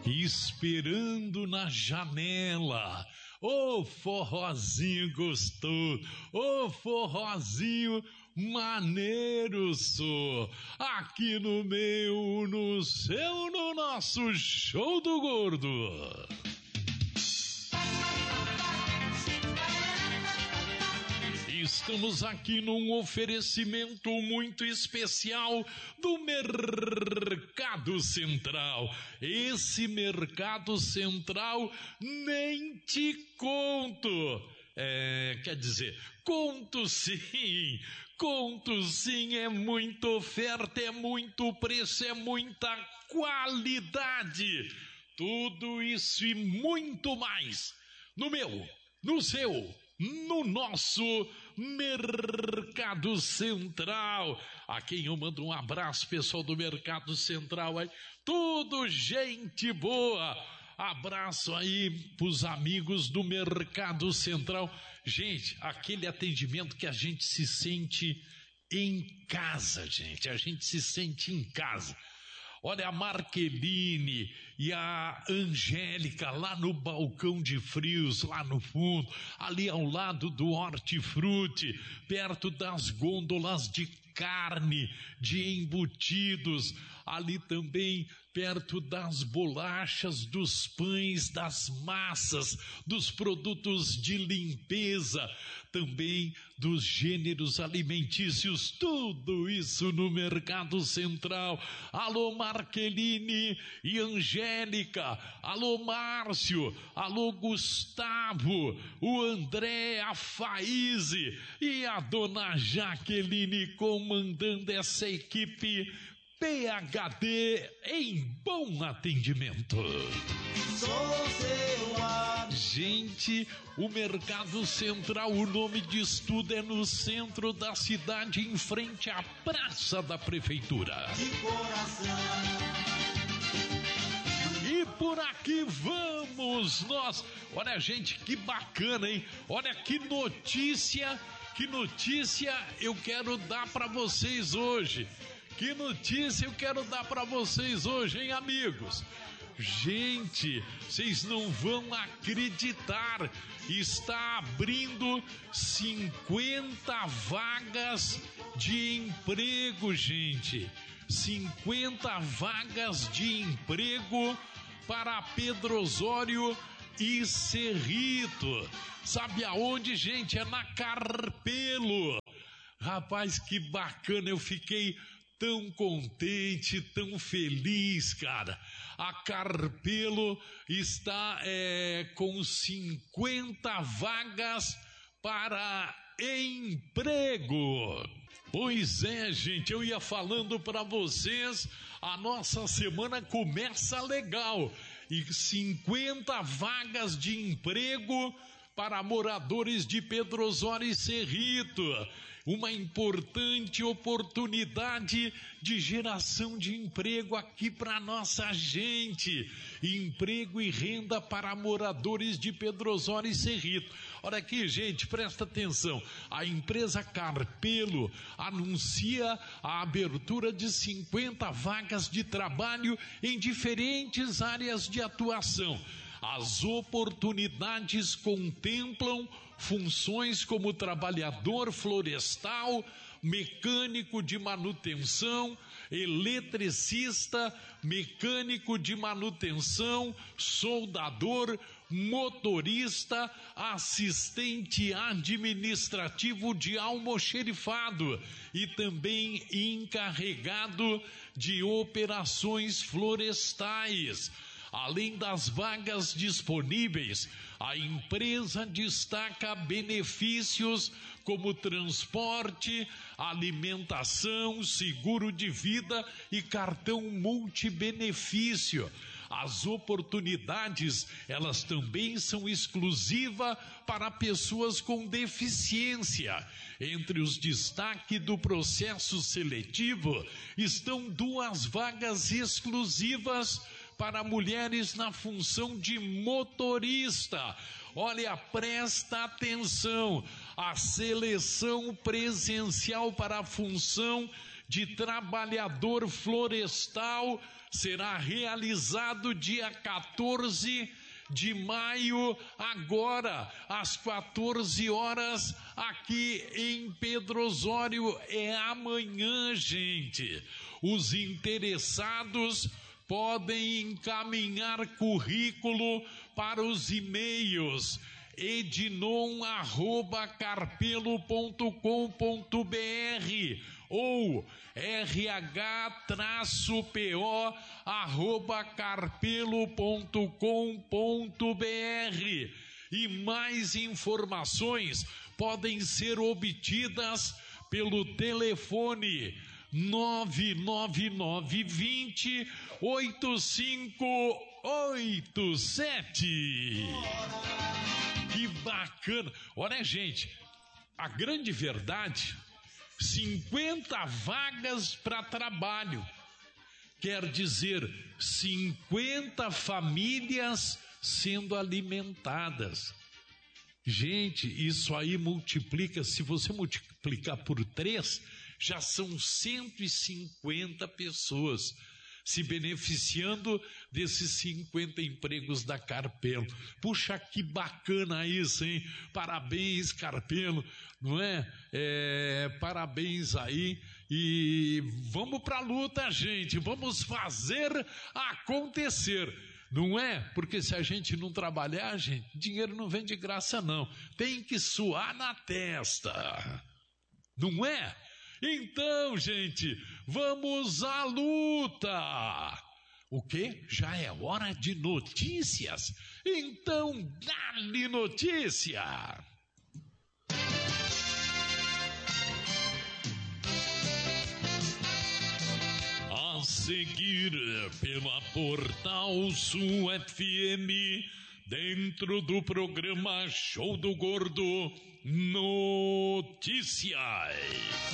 esperando na janela. Ô forrozinho gostoso, ô forrozinho maneiro, sou. Aqui no meu, no seu, no nosso Show do Gordo. Estamos aqui num oferecimento muito especial do Mercado Central. Esse Mercado Central nem te conto. Quer dizer, conto sim, é muita oferta, é muito preço, é muita qualidade. Tudo isso e muito mais no meu, no seu, no nosso Mercado Central. A quem eu mando um abraço, pessoal do Mercado Central aí, tudo gente boa. Abraço aí pros amigos do Mercado Central. Gente, aquele atendimento que a gente se sente em casa, gente. A gente se sente em casa. Olha, a Marqueline e a Angélica lá no balcão de frios, lá no fundo, ali ao lado do Hortifruti, perto das gôndolas de carne, de embutidos, ali também perto das bolachas, dos pães, das massas, dos produtos de limpeza, também dos gêneros alimentícios, tudo isso no Mercado Central. Alô Marqueline e Angélica, alô Márcio, alô Gustavo, o André, a Faíse e a dona Jaqueline comandando essa equipe PHD em bom atendimento. Gente, o Mercado Central, o nome disso tudo é no centro da cidade, em frente à Praça da Prefeitura. De coração. E por aqui vamos nós. Olha, gente, que bacana, hein? Olha que notícia eu quero dar para vocês hoje. Que notícia eu quero dar para vocês hoje, hein, amigos? Gente, vocês não vão acreditar. Está abrindo 50 vagas de emprego, gente. 50 vagas de emprego para Pedro Osório e Cerrito. Sabe aonde, gente? É na Carpelo. Rapaz, que bacana, eu fiquei tão contente, tão feliz, cara. A Carpelo está com 50 vagas para emprego. Pois é, gente, eu ia falando para vocês, a nossa semana começa legal. E 50 vagas de emprego para moradores de Pedro Osório e Cerrito. Uma importante oportunidade de geração de emprego aqui para nossa gente. Emprego e renda para moradores de Pedro Osório e Cerrito. Olha aqui, gente, presta atenção. A empresa Carpelo anuncia a abertura de 50 vagas de trabalho em diferentes áreas de atuação. As oportunidades contemplam funções como trabalhador florestal, mecânico de manutenção, eletricista, mecânico de manutenção, soldador, motorista, assistente administrativo de almoxerifado e também encarregado de operações florestais. Além das vagas disponíveis, a empresa destaca benefícios como transporte, alimentação, seguro de vida e cartão multibenefício. As oportunidades, elas também são exclusivas para pessoas com deficiência. Entre os destaques do processo seletivo estão 2 vagas exclusivas para mulheres na função de motorista. Olha, presta atenção. A seleção presencial para a função de trabalhador florestal será realizado dia 14 de maio, agora, às 14 horas, aqui em Pedro Osório. É amanhã, gente. Os interessados podem encaminhar currículo para os e-mails ednon@carpelo.com.br ou rh-po@carpelo.com.br. E mais informações podem ser obtidas pelo telefone 99920-8587. Que bacana! Olha, gente, a grande verdade, 50 vagas para trabalho. Quer dizer, 50 famílias sendo alimentadas. Gente, isso aí multiplica, se você multiplicar por 3, já são 150 pessoas se beneficiando desses 50 empregos da Carpelo. Puxa, que bacana isso, hein? Parabéns, Carpelo, não é? Parabéns aí, e vamos pra luta, gente, vamos fazer acontecer. Não é? Porque se a gente não trabalhar, gente, dinheiro não vem de graça, não. Tem que suar na testa. Não é? Então, gente, vamos à luta. O quê? Já é hora de notícias? Então, dá-lhe notícia. A seguir, pela Portal Sul FM, dentro do programa Show do Gordo, notícias.